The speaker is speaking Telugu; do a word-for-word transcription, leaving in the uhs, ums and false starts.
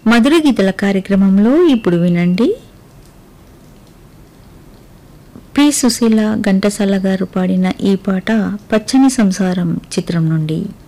మధుర గీతల కార్యక్రమంలో ఇప్పుడు వినండి పి సుశీల ఘంటసాల గారు పాడిన ఈ పాట పచ్చని సంసారం చిత్రం నుండి.